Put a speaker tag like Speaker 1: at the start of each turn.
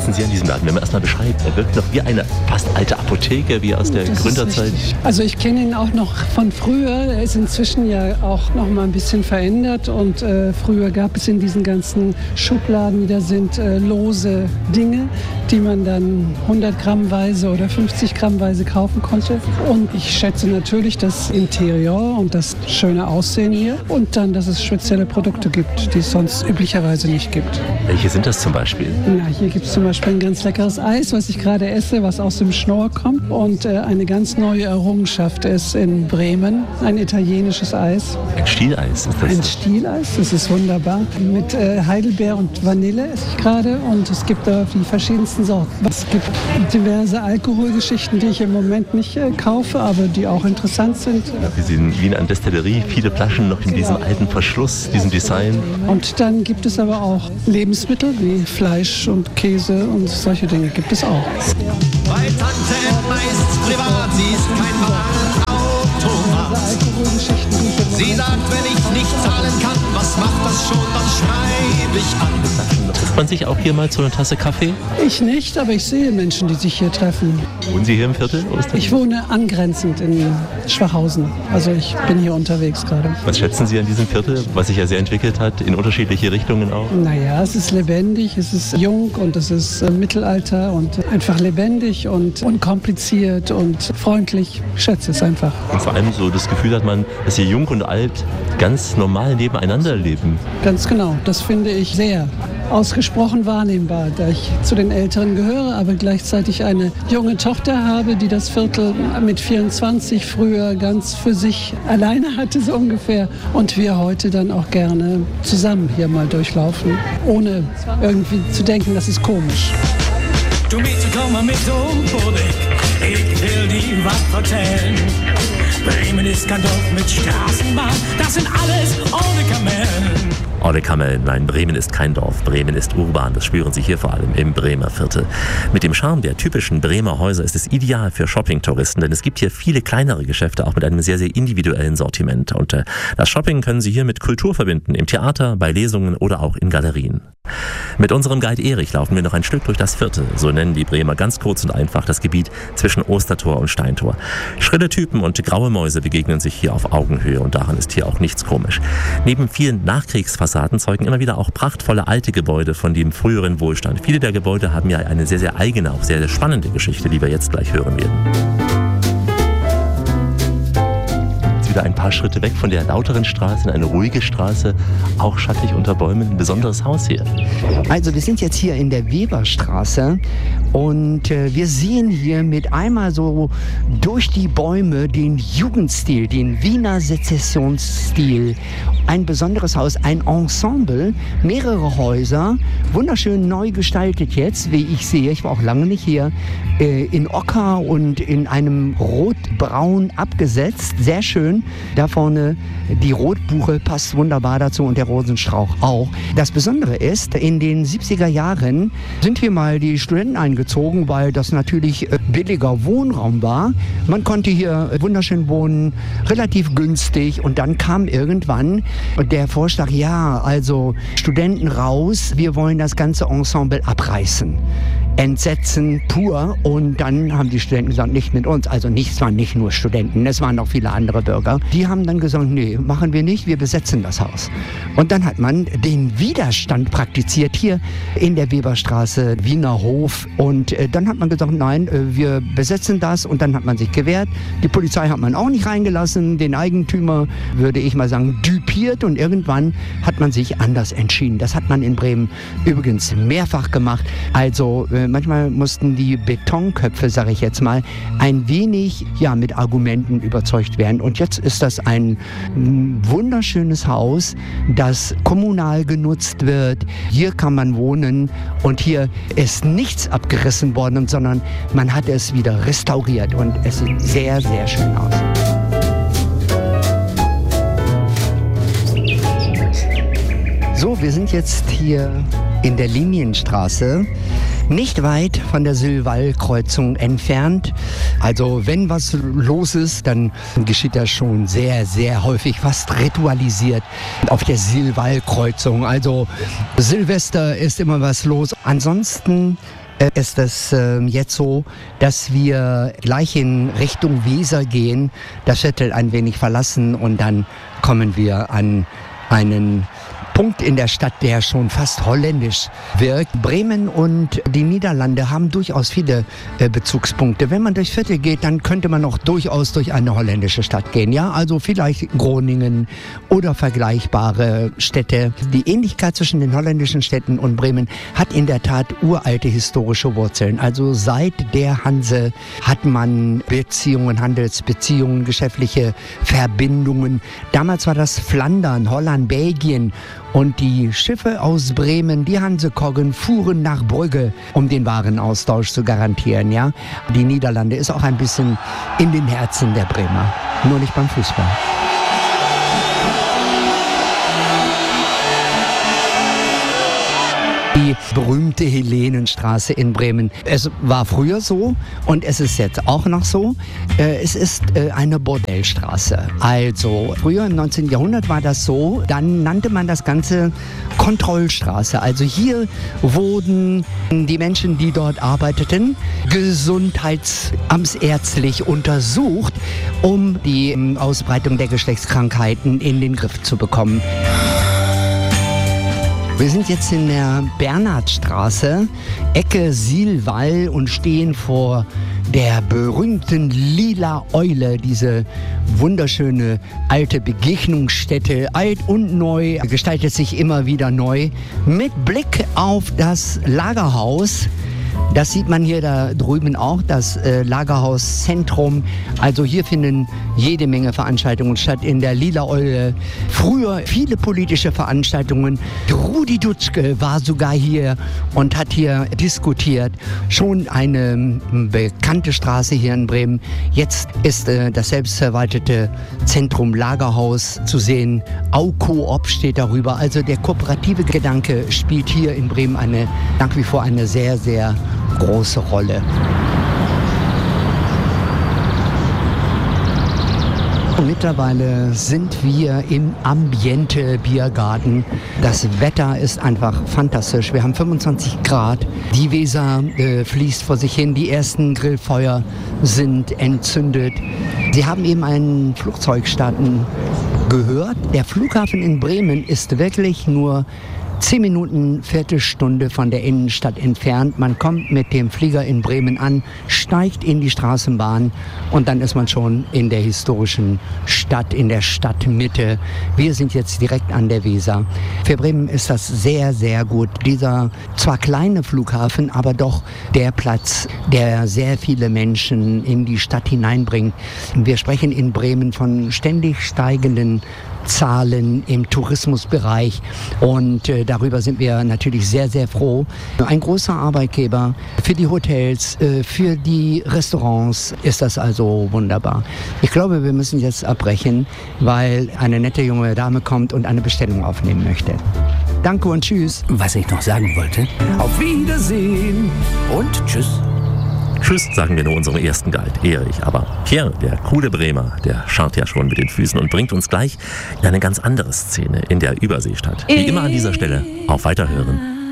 Speaker 1: schätzen Sie an diesem Laden, wenn man erstmal beschreibt? Er wirkt noch wie eine fast alte Apotheke, wie aus der Gründerzeit.
Speaker 2: Also ich kenne ihn auch noch von früher. Er ist inzwischen ja auch noch mal ein bisschen verändert. Und früher gab es in diesen ganzen Schubladen, die da sind, lose Dinge, die man dann 100 Grammweise oder 50 Grammweise kaufen konnte. Und ich schätze natürlich das Interieur und das schöne Aussehen hier. Und dann, dass es spezielle Produkte gibt, die es sonst üblicherweise nicht gibt.
Speaker 1: Welche sind das zum Beispiel?
Speaker 2: Na, hier gibt es zum Beispiel ein ganz leckeres Eis, was ich gerade esse, was aus dem Schnorr kommt. Und eine ganz neue Errungenschaft ist in Bremen, ein italienisches Eis.
Speaker 1: Ein Stieleis ist das?
Speaker 2: Ein Stieleis, das ist wunderbar. Mit Heidelbeer und Vanille esse ich gerade. Und es gibt da die verschiedensten Sorten. Es gibt diverse Alkoholgeschichten, die ich im Moment nicht kaufe, aber die auch interessant sind.
Speaker 1: Ja, wir sehen wie in einer Destillerie, viele Flaschen noch in diesem alten Verschluss, diesem Design.
Speaker 2: Und dann gibt es aber auch Lebensmittel wie Fleisch und Käse und solche Dinge gibt es auch.
Speaker 3: Bei Tante Emma ist's privat, sie ist kein Warenautomat. Sie sagt, wenn ich nicht zahlen kann, was macht das schon, dann schreibe ich an.
Speaker 1: Trifft man sich auch hier mal zu einer Tasse Kaffee?
Speaker 2: Ich nicht, aber ich sehe Menschen, die sich hier treffen.
Speaker 1: Wohnen Sie hier im Viertel?
Speaker 2: Ich wohne angrenzend in Schwachhausen. Also ich bin hier unterwegs gerade.
Speaker 1: Was schätzen Sie an diesem Viertel, was sich ja sehr entwickelt hat, in unterschiedliche Richtungen auch?
Speaker 2: Naja, es ist lebendig, es ist jung und es ist Mittelalter und einfach lebendig und unkompliziert und freundlich. Ich schätze es einfach.
Speaker 1: Und vor allem so das Gefühl hat man, dass hier Jung und Alt ganz normal nebeneinander leben.
Speaker 2: Ganz genau, das finde ich sehr ausgesprochen wahrnehmbar, da ich zu den Älteren gehöre, aber gleichzeitig eine junge Tochter habe, die das Viertel mit 24 früher ganz für sich alleine hatte, so ungefähr. Und wir heute dann auch gerne zusammen hier mal durchlaufen, ohne irgendwie zu denken, das ist komisch.
Speaker 4: Du Mädchen, komm mal mit um, ich will dir was erzählen. Bremen ist kein Dorf mit Straßenbahn, das sind alles ohne Kamellen.
Speaker 1: Ohne Kamellen, nein, Bremen ist kein Dorf, Bremen ist urban, das spüren Sie hier vor allem im Bremer Viertel. Mit dem Charme der typischen Bremer Häuser ist es ideal für Shoppingtouristen, denn es gibt hier viele kleinere Geschäfte, auch mit einem sehr, sehr individuellen Sortiment. Und das Shopping können Sie hier mit Kultur verbinden, im Theater, bei Lesungen oder auch in Galerien. Mit unserem Guide Erich laufen wir noch ein Stück durch das Viertel, so nennen die Bremer ganz kurz und einfach das Gebiet zwischen Ostertor und Steintor. Schrille Typen und graue Mäuse begegnen sich hier auf Augenhöhe und daran ist hier auch nichts komisch. Neben vielen Nachkriegsfassaden zeugen immer wieder auch prachtvolle alte Gebäude von dem früheren Wohlstand. Viele der Gebäude haben ja eine sehr, sehr eigene, auch sehr, sehr spannende Geschichte, die wir jetzt gleich hören werden. Wieder ein paar Schritte weg von der lauteren Straße in eine ruhige Straße, auch schattig unter Bäumen, ein besonderes Haus hier.
Speaker 5: Also wir sind jetzt hier in der Weberstraße und wir sehen hier mit einmal so durch die Bäume den Jugendstil, den Wiener Sezessionsstil. Ein besonderes Haus, ein Ensemble, mehrere Häuser, wunderschön neu gestaltet jetzt, wie ich sehe. Ich war auch lange nicht hier, in Ocker und in einem Rotbraun abgesetzt, sehr schön. Da vorne die Rotbuche passt wunderbar dazu und der Rosenstrauch auch. Das Besondere ist, in den 70er Jahren sind hier mal die Studenten eingezogen, weil das natürlich billiger Wohnraum war. Man konnte hier wunderschön wohnen, relativ günstig und dann kam irgendwann der Vorschlag, ja, also Studenten raus, wir wollen das ganze Ensemble abreißen. Entsetzen pur und dann haben die Studenten gesagt, nicht mit uns, also es waren nicht nur Studenten, es waren auch viele andere Bürger. Die haben dann gesagt, nee, machen wir nicht, wir besetzen das Haus. Und dann hat man den Widerstand praktiziert hier in der Weberstraße, Wiener Hof und dann hat man gesagt, nein, wir besetzen das und dann hat man sich gewehrt. Die Polizei hat man auch nicht reingelassen, den Eigentümer, würde ich mal sagen, düpiert und irgendwann hat man sich anders entschieden. Das hat man in Bremen übrigens mehrfach gemacht, also manchmal mussten die Betonköpfe, sage ich jetzt mal, ein wenig mit Argumenten überzeugt werden. Und jetzt ist das ein wunderschönes Haus, das kommunal genutzt wird. Hier kann man wohnen und hier ist nichts abgerissen worden, sondern man hat es wieder restauriert und es sieht sehr, sehr schön aus. So, wir sind jetzt hier in der Linienstraße, nicht weit von der Sylval-Kreuzung entfernt. Also wenn was los ist, dann geschieht das schon sehr, sehr häufig, fast ritualisiert auf der Sylval-Kreuzung. Also Silvester ist immer was los. Ansonsten ist es jetzt so, dass wir gleich in Richtung Weser gehen, das Viertel ein wenig verlassen und dann kommen wir an einen Punkt in der Stadt, der schon fast holländisch wirkt. Bremen und die Niederlande haben durchaus viele Bezugspunkte. Wenn man durchs Viertel geht, dann könnte man auch durchaus durch eine holländische Stadt gehen. Ja, also vielleicht Groningen oder vergleichbare Städte. Die Ähnlichkeit zwischen den holländischen Städten und Bremen hat in der Tat uralte historische Wurzeln. Also seit der Hanse hat man Beziehungen, Handelsbeziehungen, geschäftliche Verbindungen. Damals war das Flandern, Holland, Belgien. Und die Schiffe aus Bremen, die Hansekoggen, fuhren nach Brügge, um den Warenaustausch zu garantieren. Ja? Die Niederlande ist auch ein bisschen in den Herzen der Bremer, nur nicht beim Fußball. Die berühmte Helenenstraße in Bremen. Es war früher so und es ist jetzt auch noch so. Es ist eine Bordellstraße. Also früher im 19. Jahrhundert war das so, dann nannte man das Ganze Kontrollstraße. Also hier wurden die Menschen, die dort arbeiteten, gesundheitsamtsärztlich untersucht, um die Ausbreitung der Geschlechtskrankheiten in den Griff zu bekommen. Wir sind jetzt in der Bernhardstraße, Ecke Sielwall und stehen vor der berühmten Lila Eule, diese wunderschöne alte Begegnungsstätte, alt und neu, gestaltet sich immer wieder neu, mit Blick auf das Lagerhaus. Das sieht man hier da drüben auch, das Lagerhauszentrum. Also hier finden jede Menge Veranstaltungen statt in der Lila Eule. Früher viele politische Veranstaltungen. Rudi Dutschke war sogar hier und hat hier diskutiert. Schon eine bekannte Straße hier in Bremen. Jetzt ist das selbstverwaltete Zentrum Lagerhaus zu sehen. Aukoop steht darüber. Also der kooperative Gedanke spielt hier in Bremen nach wie vor eine sehr, sehr große Rolle. Mittlerweile sind wir im Ambiente Biergarten. Das Wetter ist einfach fantastisch. Wir haben 25 Grad. Die Weser fließt vor sich hin. Die ersten Grillfeuer sind entzündet. Sie haben eben einen Flugzeug starten gehört. Der Flughafen in Bremen ist wirklich nur 10 Minuten, Viertelstunde von der Innenstadt entfernt. Man kommt mit dem Flieger in Bremen an, steigt in die Straßenbahn und dann ist man schon in der historischen Stadt, in der Stadtmitte. Wir sind jetzt direkt an der Weser. Für Bremen ist das sehr, sehr gut. Dieser zwar kleine Flughafen, aber doch der Platz, der sehr viele Menschen in die Stadt hineinbringt. Wir sprechen in Bremen von ständig steigenden Zahlen im Tourismusbereich und darüber sind wir natürlich sehr, sehr froh. Ein großer Arbeitgeber für die Hotels, für die Restaurants ist das also wunderbar. Ich glaube, wir müssen jetzt abbrechen, weil eine nette junge Dame kommt und eine Bestellung aufnehmen möchte. Danke und tschüss.
Speaker 6: Was ich noch sagen wollte, auf Wiedersehen und tschüss.
Speaker 1: Tschüss, sagen wir nur unserem ersten Guide, Erich. Aber Pierre, der coole Bremer, der scharrt ja schon mit den Füßen und bringt uns gleich in eine ganz andere Szene in der Überseestadt. Wie immer an dieser Stelle, auf Weiterhören.